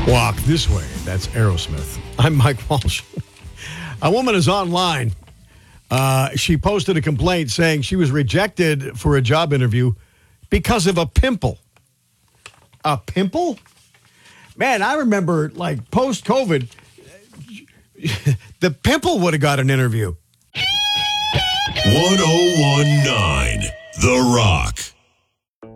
Walk This Way. That's Aerosmith. I'm Mike Walsh. A woman is online. She posted a complaint saying she was rejected for a job interview because of a pimple. A pimple? Man, I remember, like, post-COVID, the pimple would have got an interview. 1019 The Rock.